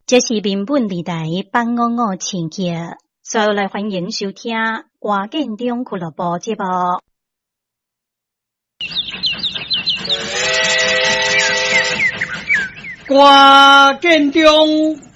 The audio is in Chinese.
这是民本电台855千集，所有来欢迎收听歌建中俱乐部节目。 歌建中